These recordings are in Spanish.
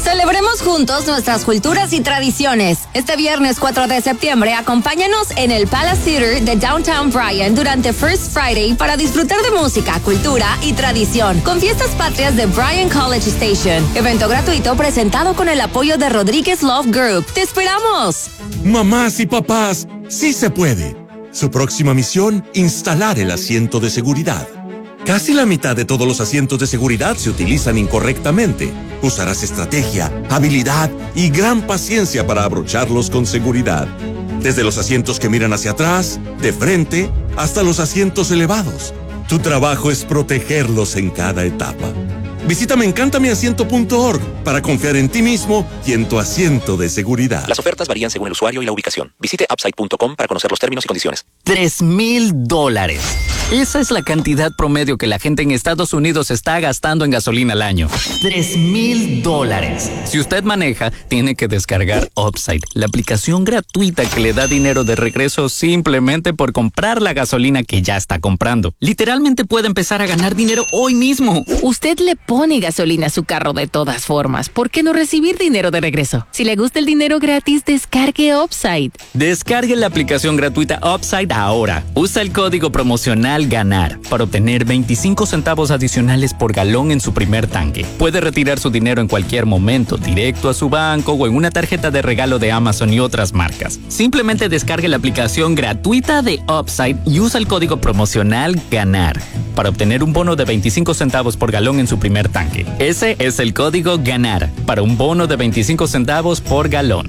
Celebremos juntos nuestras culturas y tradiciones. Este viernes 4 de septiembre, acompáñanos en el Palace Theater de Downtown Bryan durante First Friday para disfrutar de música, cultura y tradición con fiestas patrias de Bryan College Station. Evento gratuito presentado con el apoyo de Rodríguez Love Group. ¡Te esperamos! Mamás y papás, sí se puede. Su próxima misión, instalar el asiento de seguridad. Casi la mitad de todos los asientos de seguridad se utilizan incorrectamente. Usarás estrategia, habilidad y gran paciencia para abrocharlos con seguridad. Desde los asientos que miran hacia atrás, de frente, hasta los asientos elevados. Tu trabajo es protegerlos en cada etapa. Visita meencantamiasiento.org para confiar en ti mismo y en tu asiento de seguridad. Las ofertas varían según el usuario y la ubicación. Visite upside.com para conocer los términos y condiciones. $3,000. Esa es la cantidad promedio que la gente en Estados Unidos está gastando en gasolina al año. $3,000. Si usted maneja, tiene que descargar Upside, la aplicación gratuita que le da dinero de regreso simplemente por comprar la gasolina que ya está comprando. Literalmente puede empezar a ganar dinero hoy mismo. Usted le pone gasolina a su carro de todas formas. ¿Por qué no recibir dinero de regreso? Si le gusta el dinero gratis, descargue Upside. Descargue la aplicación gratuita Upside ahora. Usa el código promocional GANAR para obtener 25 centavos adicionales por galón en su primer tanque. Puede retirar su dinero en cualquier momento, directo a su banco o en una tarjeta de regalo de Amazon y otras marcas. Simplemente descargue la aplicación gratuita de Upside y usa el código promocional GANAR para obtener un bono de 25 centavos por galón en su primer tanque. Ese es el código GANAR para un bono de 25 centavos por galón.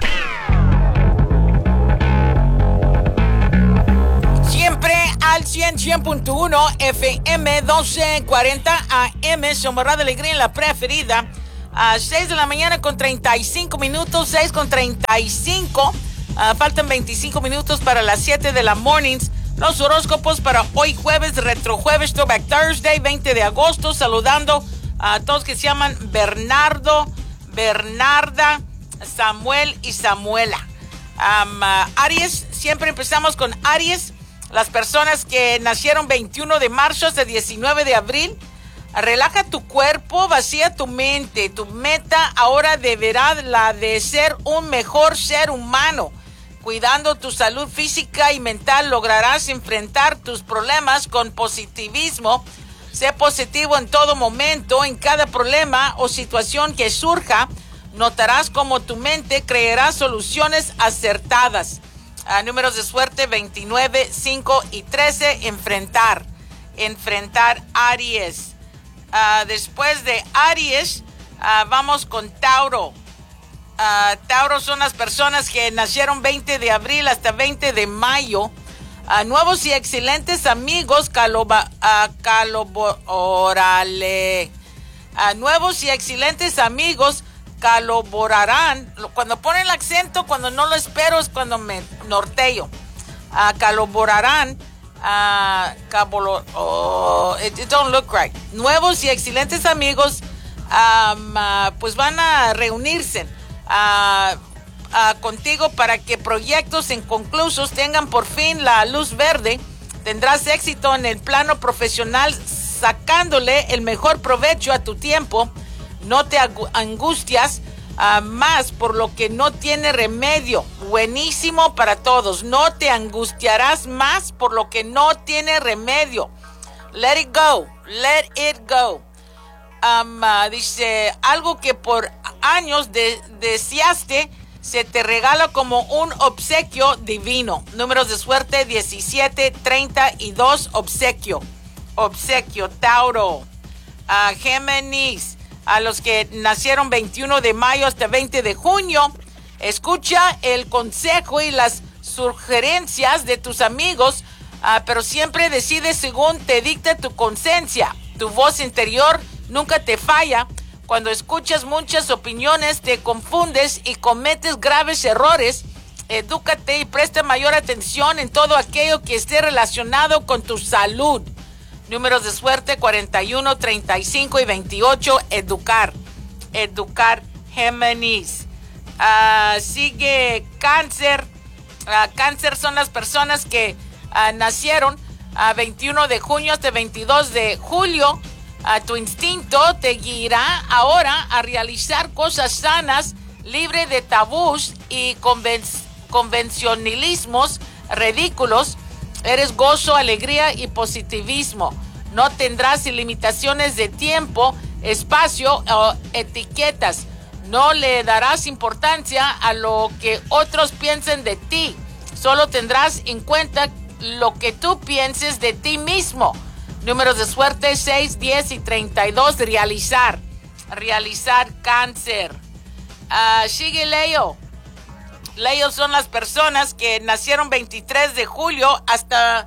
Al 100.1 FM 1240 AM, somos Radio Alegría en la preferida. A 6 de la mañana con 35 minutos, 6 con 35. Faltan 25 minutos para las 7 de la mornings. Los horóscopos para hoy jueves, retrojueves, Throwback Thursday, 20 de agosto. Saludando a todos que se llaman Bernardo, Bernarda, Samuel y Samuela. Aries, siempre empezamos con Aries. Las personas que nacieron 21 de marzo hasta 19 de abril, relaja tu cuerpo, vacía tu mente. Tu meta ahora deberá la de ser un mejor ser humano. Cuidando tu salud física y mental, lograrás enfrentar tus problemas con positivismo. Sé positivo en todo momento, en cada problema o situación que surja. Notarás cómo tu mente creará soluciones acertadas. Números de suerte 29, 5 y 13. Enfrentar Aries. Después de Aries, vamos con Tauro. Tauro son las personas que nacieron 20 de abril hasta 20 de mayo. Nuevos y excelentes amigos nuevos y excelentes amigos colaborarán. Cuando ponen el acento, cuando no lo espero, es cuando me norteo. Colaborarán. It don't look right. Nuevos y excelentes amigos pues van a reunirse contigo para que proyectos inconclusos tengan por fin la luz verde. Tendrás éxito en el plano profesional, sacándole el mejor provecho a tu tiempo. No te angustias más por lo que no tiene remedio. Buenísimo para todos. No te angustiarás más por lo que no tiene remedio. Let it go. Let it go. Dice, algo que por años deseaste se te regala como un obsequio divino. Números de suerte 17, 32. Obsequio, Tauro. Géminis. A los que nacieron 21 de mayo hasta 20 de junio, escucha el consejo y las sugerencias de tus amigos, pero siempre decide según te dicta tu conciencia. Tu voz interior nunca te falla. Cuando escuchas muchas opiniones, te confundes y cometes graves errores. Edúcate y presta mayor atención en todo aquello que esté relacionado con tu salud. Números de suerte 41, 35 y 28. Educar, Géminis. Sigue Cáncer. Cáncer son las personas que nacieron 21 de junio hasta 22 de julio. Tu instinto te guiará ahora a realizar cosas sanas, libre de tabús y convencionalismos ridículos. Eres gozo, alegría y positivismo. No tendrás limitaciones de tiempo, espacio o etiquetas. No le darás importancia a lo que otros piensen de ti. Solo tendrás en cuenta lo que tú pienses de ti mismo. Números de suerte 6, 10 y 32. Realizar Cáncer. Sigue Leo. Leo son las personas que nacieron 23 de julio hasta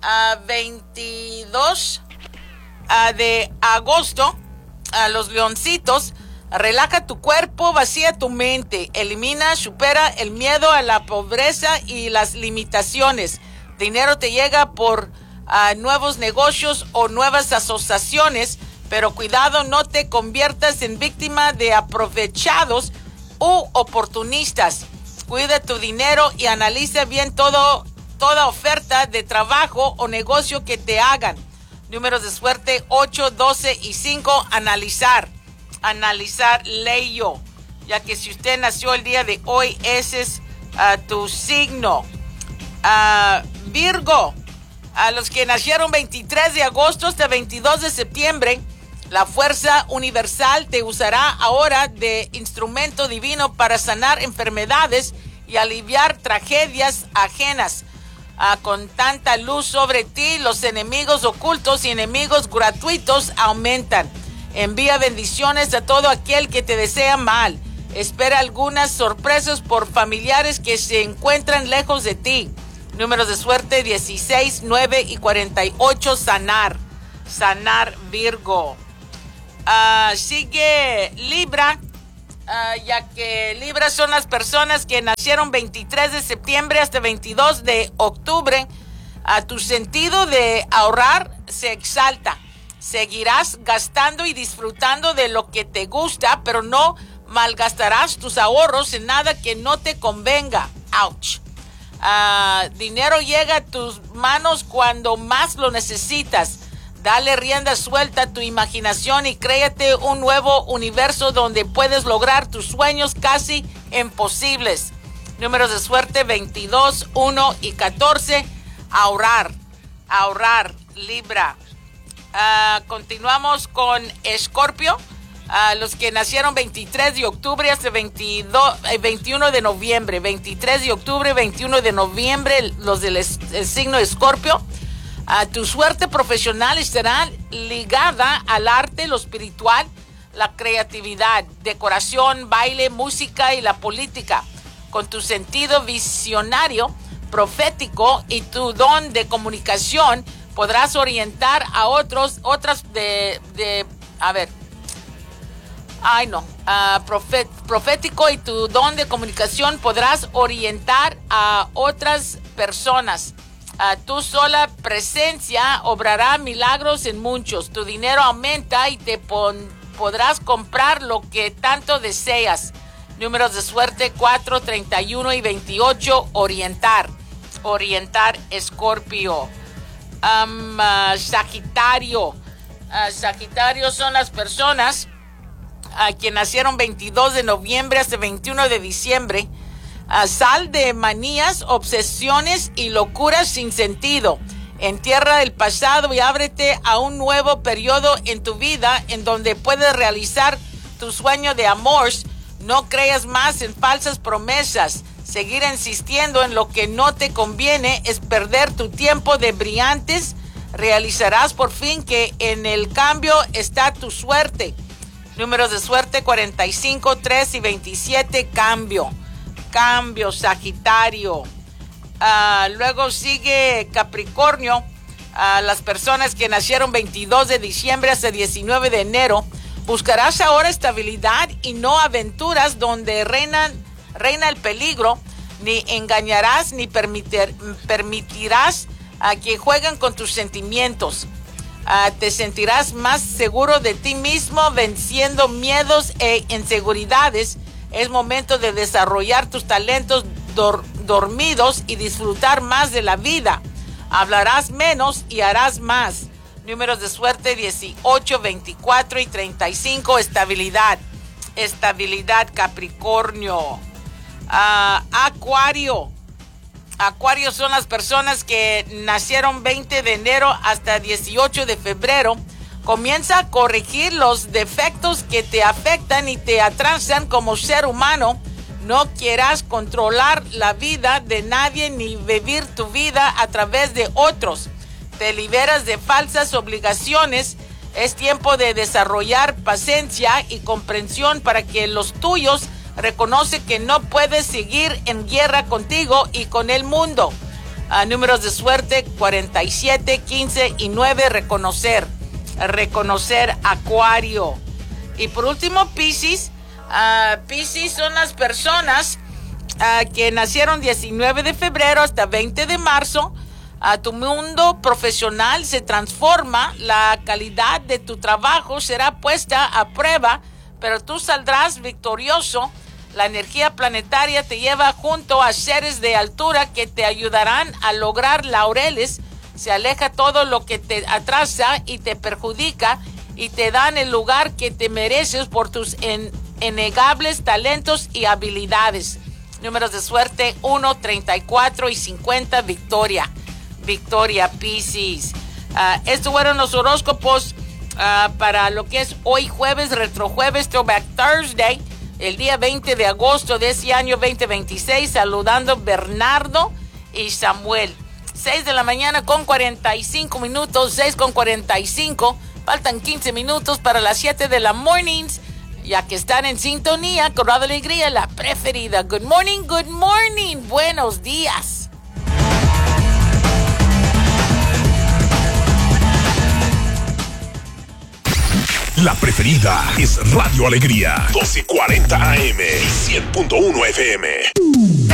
22 de agosto. Los leoncitos. Relaja tu cuerpo, vacía tu mente, elimina, supera el miedo a la pobreza y las limitaciones. Dinero te llega por nuevos negocios o nuevas asociaciones, pero cuidado, no te conviertas en víctima de aprovechados u oportunistas. Cuida tu dinero y analiza bien toda oferta de trabajo o negocio que te hagan. Números de suerte 8, 12 y 5. Analizar Leo, ya que si usted nació el día de hoy, ese es tu signo. Virgo, a los que nacieron 23 de agosto hasta 22 de septiembre, la fuerza universal te usará ahora de instrumento divino para sanar enfermedades y aliviar tragedias ajenas. Con tanta luz sobre ti, los enemigos ocultos y enemigos gratuitos aumentan. Envía bendiciones a todo aquel que te desea mal. Espera algunas sorpresas por familiares que se encuentran lejos de ti. Números de suerte 16, 9 y 48. Sanar Virgo. Sigue Libra. Ya que Libra son las personas que nacieron 23 de septiembre hasta 22 de octubre. Tu sentido de ahorrar se exalta. Seguirás gastando y disfrutando de lo que te gusta, pero no malgastarás tus ahorros en nada que no te convenga. Ouch. Dinero llega a tus manos cuando más lo necesitas. Dale rienda suelta a tu imaginación y créate un nuevo universo donde puedes lograr tus sueños casi imposibles. Números de suerte 22, 1 y 14. Ahorrar, Libra. Continuamos con Escorpio. Los que nacieron 23 de octubre hasta 21 de noviembre. 23 de octubre, 21 de noviembre, los del signo Escorpio. Tu suerte profesional estará ligada al arte, lo espiritual, la creatividad, decoración, baile, música y la política. Con tu sentido visionario, profético y tu don de comunicación, podrás orientar a profético y tu don de comunicación podrás orientar a otras personas. Tu sola presencia obrará milagros en muchos. Tu dinero aumenta y te podrás comprar lo que tanto deseas. Números de suerte 4, 31 y 28. Orientar, Escorpio. Sagitario. Sagitario son las personas que nacieron 22 de noviembre hasta 21 de diciembre. Sal de manías, obsesiones y locuras sin sentido. Entierra el pasado y ábrete a un nuevo periodo en tu vida en donde puedes realizar tu sueño de amor. No creas más en falsas promesas. Seguir insistiendo en lo que no te conviene es perder tu tiempo de brillantes. Realizarás por fin que en el cambio está tu suerte. Números de suerte 45, 3 y 27. Cambio, Sagitario. Luego sigue Capricornio. Las personas que nacieron 22 de diciembre hasta 19 de enero. Buscarás ahora estabilidad y no aventuras donde reina el peligro. Ni engañarás ni permitirás que jueguen con tus sentimientos. Te sentirás más seguro de ti mismo, venciendo miedos e inseguridades. Es momento de desarrollar tus talentos dormidos y disfrutar más de la vida. Hablarás menos y harás más. Números de suerte 18, 24 y 35. Estabilidad, Capricornio. Acuario. Acuario son las personas que nacieron 20 de enero hasta 18 de febrero. Comienza a corregir los defectos que te afectan y te atrasan como ser humano. No quieras controlar la vida de nadie ni vivir tu vida a través de otros. Te liberas de falsas obligaciones. Es tiempo de desarrollar paciencia y comprensión para que los tuyos reconocen que no puedes seguir en guerra contigo y con el mundo. Números de suerte 47, 15 y 9. Reconocer, Acuario. Y por último, Piscis. Piscis son las personas que nacieron 19 de febrero hasta 20 de marzo. Tu mundo profesional se transforma, la calidad de tu trabajo será puesta a prueba, pero tú saldrás victorioso. La energía planetaria te lleva junto a seres de altura que te ayudarán a lograr laureles. Se aleja todo lo que te atrasa y te perjudica y te dan el lugar que te mereces por tus innegables talentos y habilidades. Números de suerte 1, 34 y 50. Victoria, Piscis. Estos fueron los horóscopos para lo que es hoy jueves, retrojueves, Throwback Thursday, el día 20 de agosto de ese año 2026. Saludando Bernardo y Samuel. 6 de la mañana con 45 minutos, 6 con 45. Faltan 15 minutos para las 7 de la mornings, ya que están en sintonía con Radio Alegría, la preferida. Good morning, buenos días. La preferida es Radio Alegría, 1240 AM y 100.1 FM.